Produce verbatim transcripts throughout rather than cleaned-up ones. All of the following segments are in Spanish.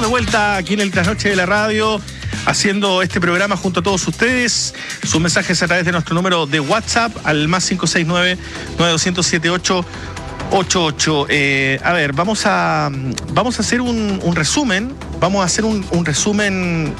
vuelta aquí en el Trasnoche de la Radio, haciendo este programa junto a todos ustedes. Sus mensajes a través de nuestro número de WhatsApp al más cinco seis nueve, nueve dos cero cero, siete ocho ocho ocho. Eh, a ver, vamos a, vamos a hacer un, un resumen. Vamos a hacer un, un resumen...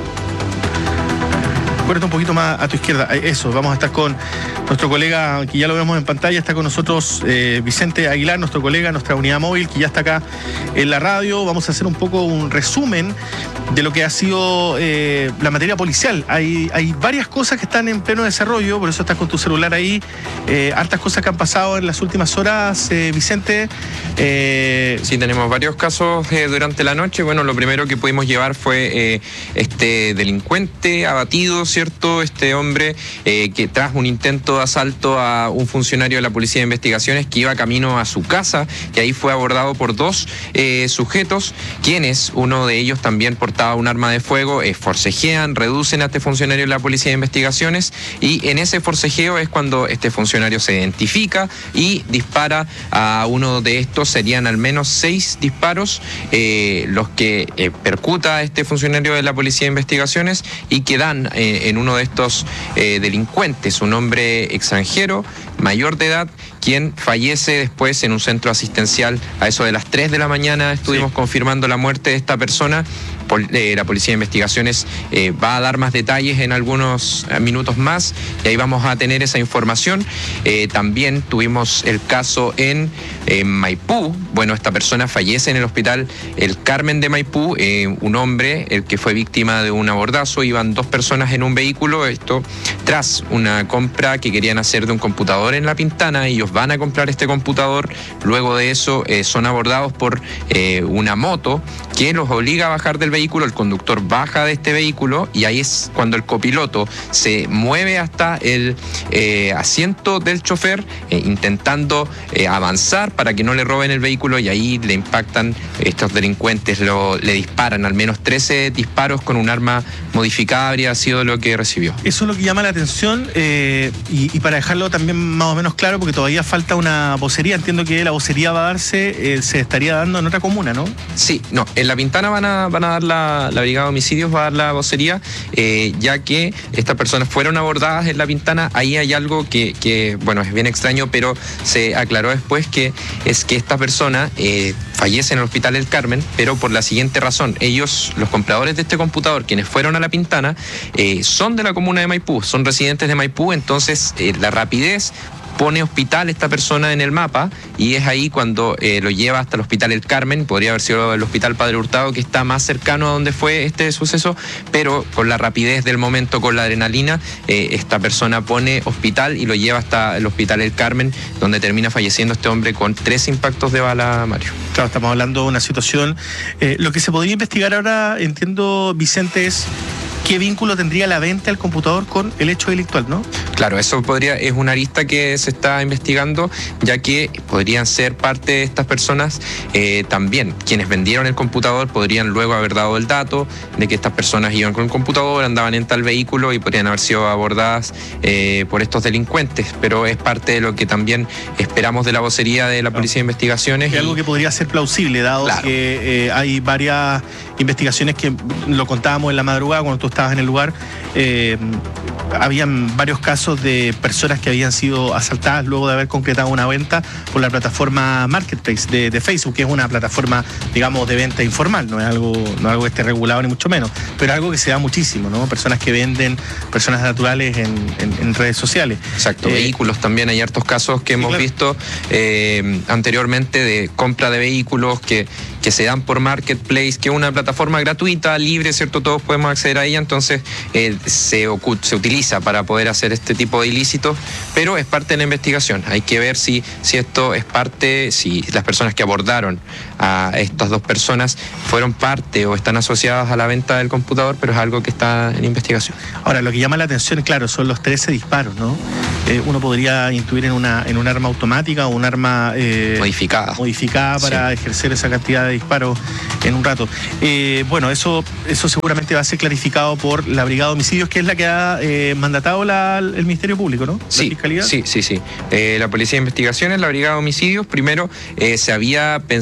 Cuérdate un poquito más a tu izquierda. Eso, vamos a estar con nuestro colega, que ya lo vemos en pantalla, está con nosotros eh, Vicente Aguilar, nuestro colega, nuestra unidad móvil, que ya está acá en la radio. Vamos a hacer un poco un resumen de lo que ha sido eh, la materia policial. Hay, hay varias cosas que están en pleno desarrollo, por eso estás con tu celular ahí. Eh, hartas cosas que han pasado en las últimas horas, eh, Vicente. Eh... Sí, tenemos varios casos eh, durante la noche. Bueno, lo primero que pudimos llevar fue eh, este delincuente abatido, ¿cierto? Este hombre eh, que tras un intento de asalto a un funcionario de la Policía de Investigaciones que iba camino a su casa, que ahí fue abordado por dos eh, sujetos, quienes, uno de ellos también portaba un arma de fuego, eh, forcejean, reducen a este funcionario de la Policía de Investigaciones, y en ese forcejeo es cuando este funcionario se identifica y dispara a uno de estos. Serían al menos seis disparos eh, los que eh, percuta a este funcionario de la Policía de Investigaciones y que dan eh, en uno de estos eh, delincuentes, un hombre extranjero, mayor de edad, quien fallece después en un centro asistencial a eso de las tres de la mañana. Estuvimos sí. confirmando la muerte de esta persona. La Policía de Investigaciones eh, va a dar más detalles en algunos minutos más, y ahí vamos a tener esa información. Eh, también tuvimos el caso en eh, Maipú. Bueno, esta persona fallece en el hospital El Carmen de Maipú, eh, un hombre, el que fue víctima de un abordazo. Iban dos personas en un vehículo, esto tras una compra que querían hacer de un computador en La Pintana. Ellos van a comprar este computador, luego de eso eh, son abordados por eh, una moto que los obliga a bajar del vehículo. El conductor baja de este vehículo y ahí es cuando el copiloto se mueve hasta el eh, asiento del chofer, eh, intentando eh, avanzar para que no le roben el vehículo, y ahí le impactan estos delincuentes, lo, le disparan al menos trece disparos con un arma modificada, habría sido lo que recibió. Eso es lo que llama la atención, eh, y, y para dejarlo también más o menos claro, porque todavía falta una vocería, entiendo que la vocería va a darse, eh, se estaría dando en otra comuna, ¿no? Sí, no, en La Pintana van a, van a dar la, la Brigada de Homicidios, va a dar la vocería, eh, ya que estas personas fueron abordadas en La Pintana. Ahí hay algo que, que, bueno, es bien extraño, pero se aclaró después, que es que esta persona eh, fallece en el Hospital El Carmen, pero por la siguiente razón: ellos, los compradores de este computador, quienes fueron a La Pintana, eh, son de la comuna de Maipú, son residentes de Maipú, entonces eh, la rapidez pone hospital esta persona en el mapa, y es ahí cuando eh, lo lleva hasta el Hospital El Carmen. Podría haber sido el Hospital Padre Hurtado, que está más cercano a donde fue este suceso, pero con la rapidez del momento, con la adrenalina, eh, esta persona pone hospital y lo lleva hasta el Hospital El Carmen, donde termina falleciendo este hombre con tres impactos de bala, Mario. Claro, estamos hablando de una situación... Eh, lo que se podría investigar ahora, entiendo, Vicente, es qué vínculo tendría la venta del computador con el hecho delictual, ¿no? Claro, eso podría, es una arista que se está investigando, ya que podrían ser parte de estas personas eh, también. Quienes vendieron el computador podrían luego haber dado el dato de que estas personas iban con el computador, andaban en tal vehículo, y podrían haber sido abordadas eh, por estos delincuentes. Pero es parte de lo que también esperamos de la vocería de la Policía de Investigaciones. Es y... algo que podría ser plausible, dado claro. que eh, hay varias investigaciones que lo contábamos en la madrugada cuando tú estabas en el lugar. Eh, habían varios casos de personas que habían sido asaltadas luego de haber concretado una venta por la plataforma Marketplace de, de Facebook, que es una plataforma, digamos, de venta informal, no es algo, no es algo que esté regulado ni mucho menos, pero algo que se da muchísimo, ¿no? Personas que venden personas naturales en, en, en redes sociales. Exacto, eh, vehículos también, hay hartos casos que sí, hemos claro. visto eh, anteriormente de compra de vehículos que, que se dan por Marketplace, que es una plataforma gratuita, libre, ¿cierto? Todos podemos acceder a ella, entonces eh, se, se utiliza para poder hacer este tipo de ilícitos, pero es parte de la investigación. Hay que ver si, si esto es parte, si las personas que abordaron a estas dos personas fueron parte o están asociadas a la venta del computador, pero es algo que está en investigación. Ahora, lo que llama la atención, claro, son los trece disparos, ¿no? Eh, uno podría intuir en una en un arma automática o un arma eh, modificada modificada para sí. ejercer esa cantidad de disparos en un rato. Eh, bueno, eso, eso seguramente va a ser clarificado por la Brigada de Homicidios, que es la que ha eh, mandatado la, el Ministerio Público, ¿no? Sí, la Fiscalía. Sí, sí, sí. Eh, la Policía de Investigaciones, la Brigada de Homicidios, primero eh, se había pensado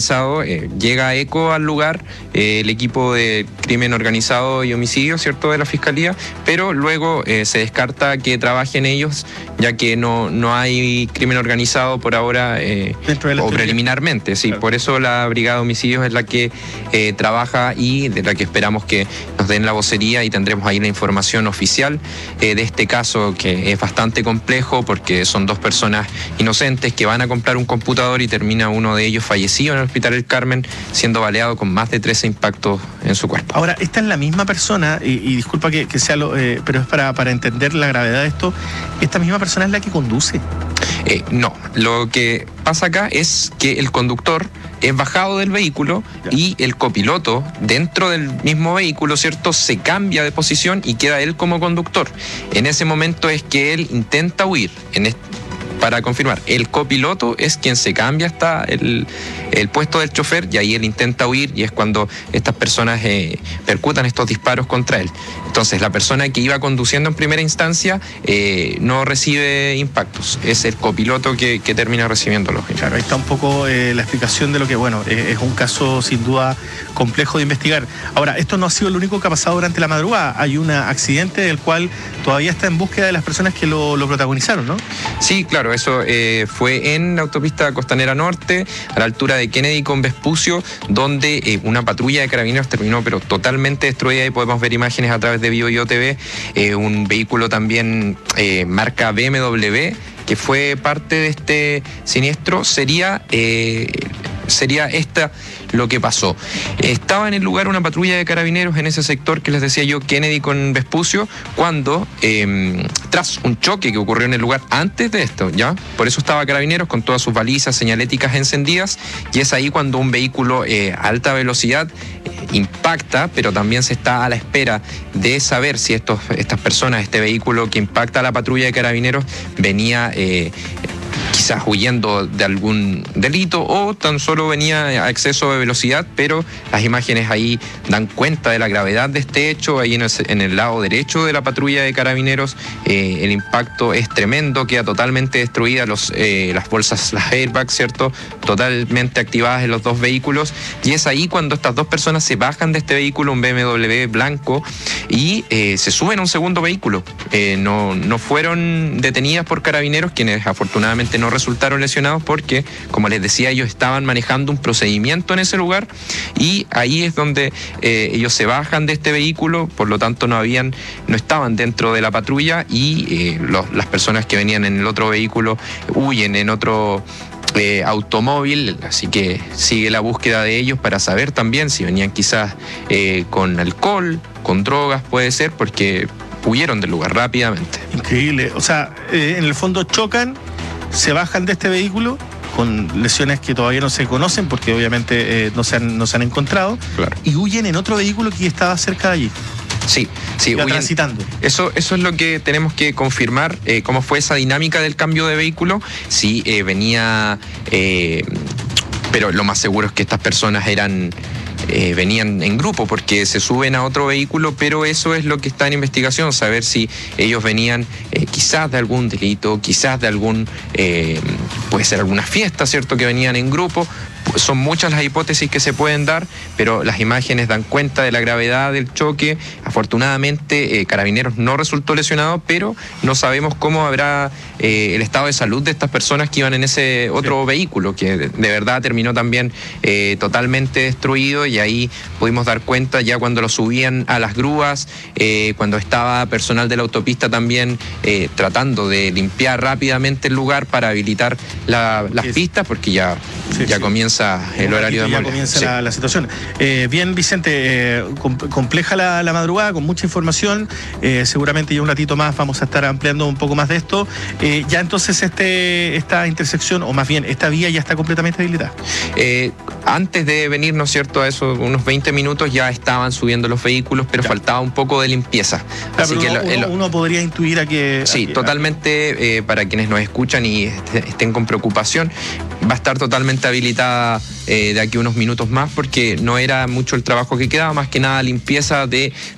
eh, llega ECO al lugar, eh, el equipo de crimen organizado y homicidio, ¿cierto?, de la Fiscalía, pero luego eh, se descarta que trabajen ellos, ya que no, no hay crimen organizado por ahora, eh, o preliminarmente, sí, por eso la Brigada de Homicidios es la que eh, trabaja y de la que esperamos que nos den la vocería y tendremos ahí la información oficial eh, de este caso, que es bastante complejo porque son dos personas inocentes que van a comprar un computador y termina uno de ellos fallecido en el Hospital El Carmen, siendo baleado con más de trece impactos en su cuerpo. Ahora, esta es la misma persona, y, y disculpa que, que sea lo, eh, pero es para, para entender la gravedad de esto, esta misma persona es la que conduce. Eh, no, lo que pasa acá es que el conductor es bajado del vehículo ya. Y el copiloto dentro del mismo vehículo, ¿cierto?, se cambia de posición y queda él como conductor. En ese momento es que él intenta huir. En este, para confirmar, el copiloto es quien se cambia hasta el, el puesto del chofer y ahí él intenta huir y es cuando estas personas eh, percutan estos disparos contra él. Entonces la persona que iba conduciendo en primera instancia eh, no recibe impactos, es el copiloto que, que termina recibiéndolos. Claro, ahí está un poco eh, la explicación de lo que, bueno, eh, es un caso sin duda complejo de investigar. Ahora, esto no ha sido lo único que ha pasado durante la madrugada, hay un accidente del cual todavía está en búsqueda de las personas que lo, lo protagonizaron, ¿no? Sí, claro. Eso eh, fue en la autopista Costanera Norte, a la altura de Kennedy con Vespucio, donde eh, una patrulla de carabineros terminó pero totalmente destruida y podemos ver imágenes a través de Vivo Yo T V, eh, un vehículo también eh, marca B M W, que fue parte de este siniestro, sería... Eh, sería esta lo que pasó. Estaba en el lugar una patrulla de carabineros en ese sector que les decía yo, Kennedy con Vespucio, cuando eh, tras un choque que ocurrió en el lugar antes de esto, ¿ya? Por eso estaba carabineros con todas sus balizas señaléticas encendidas y es ahí cuando un vehículo eh, a alta velocidad eh, impacta, pero también se está a la espera de saber si estos, estas personas, este vehículo que impacta a la patrulla de carabineros venía eh, quizás huyendo de algún delito o tan solo venía a exceso de velocidad, pero las imágenes ahí dan cuenta de la gravedad de este hecho. Ahí en el, en el lado derecho de la patrulla de carabineros eh, el impacto es tremendo, queda totalmente destruida los, eh, las bolsas, las airbags, ¿cierto?, totalmente activadas en los dos vehículos y es ahí cuando estas dos personas se bajan de este vehículo, un B M W blanco, y eh, se suben a un segundo vehículo. Eh, no, no fueron detenidas por carabineros, quienes afortunadamente no resultaron lesionados porque, como les decía, ellos estaban manejando un procedimiento en ese lugar y ahí es donde eh, ellos se bajan de este vehículo, por lo tanto no habían, no estaban dentro de la patrulla y eh, los, las personas que venían en el otro vehículo huyen en otro eh, automóvil, así que sigue la búsqueda de ellos para saber también si venían quizás eh, con alcohol, con drogas, puede ser, porque huyeron del lugar rápidamente. Increíble, o sea, eh, en el fondo chocan, se bajan de este vehículo con lesiones que todavía no se conocen porque obviamente eh, no, se han, no se han encontrado, claro, y huyen en otro vehículo que estaba cerca de allí. Sí, sí, huyen, transitando. Eso, eso es lo que tenemos que confirmar, eh, cómo fue esa dinámica del cambio de vehículo, si eh, venía, eh, pero lo más seguro es que estas personas eran... Eh, venían en grupo porque se suben a otro vehículo, pero eso es lo que está en investigación, saber si ellos venían eh, quizás de algún delito, quizás de algún, eh, puede ser alguna fiesta, ¿cierto?, que venían en grupo. Son muchas las hipótesis que se pueden dar, pero las imágenes dan cuenta de la gravedad del choque. Afortunadamente, eh, Carabineros no resultó lesionado, pero no sabemos cómo habrá eh, el estado de salud de estas personas que iban en ese otro sí. vehículo, que de, de verdad terminó también eh, totalmente destruido, y ahí pudimos dar cuenta ya cuando lo subían a las grúas, eh, cuando estaba personal de la autopista también eh, tratando de limpiar rápidamente el lugar para habilitar la, las sí. pistas, porque ya, sí, ya sí. comienza el horario de ya comienza sí. la, la situación. Eh, bien, Vicente, eh, com compleja la, la madrugada, con mucha información. Eh, seguramente ya un ratito más vamos a estar ampliando un poco más de esto. Eh, ya entonces este, esta intersección, o más bien esta vía ya está completamente habilitada. Eh, antes de venir, ¿no es cierto?, a esos unos veinte minutos ya estaban subiendo los vehículos, pero ya. faltaba un poco de limpieza. Claro, Así que uno, el, uno, uno podría intuir a que... Sí, a que, totalmente, eh, para quienes nos escuchan y estén con preocupación, va a estar totalmente habilitada Eh, de aquí unos minutos más, porque no era mucho el trabajo que quedaba, más que nada limpieza de